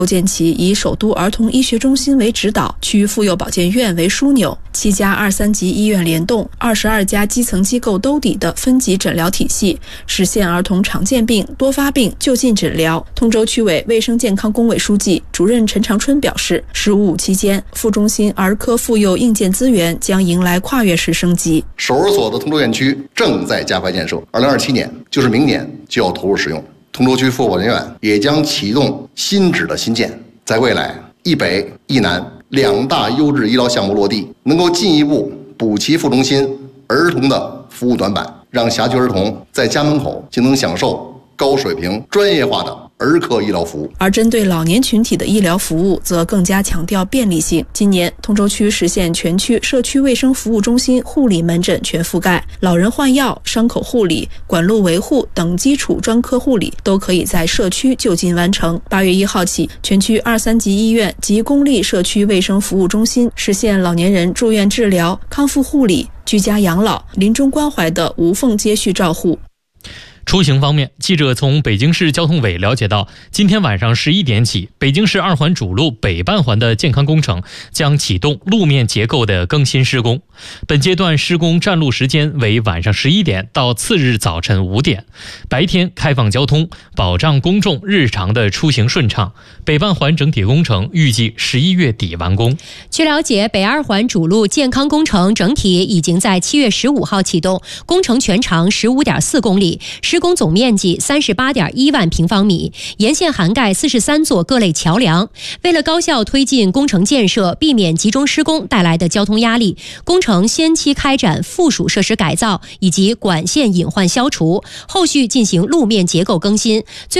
建起以首都儿童医学中心为指导，区妇幼保健院为枢纽，7家2、3级医院联动，22家基层机构兜底的分级诊疗体系，实现儿童常见病、多发病就近诊疗。通州区委卫生健康工委书记、主任陈长春表示，15期间，副中心儿科妇幼硬件资源将迎来跨越式升级。 首尔所的通州院区正在加快建设，2027年就是明年就要投入使用。通州区妇幼保健院也将启动新址的新建，在未来一北一南2大优质医疗项目落地，能够进一步补齐副中心儿童的服务短板，让辖区儿童在家门口就能享受高水平专业化的儿科医疗服务。 而针对老年群体的医疗服务则更加强调便利性。今年通州区实现全区社区卫生服务中心护理门诊全覆盖，老人换药、伤口护理、管路维护等基础专科护理都可以在社区就近完成。8月1号起，全区2、3级医院及公立社区卫生服务中心实现老年人住院治疗、康复护理、居家养老、临终关怀的无缝接续照护。 出行方面，记者从北京市交通委了解到，今天晚上11点起，北京市2环主路北半环的健康工程将启动路面结构的更新施工。本阶段施工占路时间为晚上11点到次日早晨5点，白天开放交通，保障公众日常的出行顺畅。北半环整体工程预计11月底完工。 据了解，北2环主路健康工程整体已经在7月15号启动，工程全长15.4公里，施工总面积38.1万平方米，沿线涵盖43座各类桥梁。为了高效推进工程建设，避免集中施工带来的交通压力，工程先期开展附属设施改造以及管线隐患消除，后续进行路面结构更新。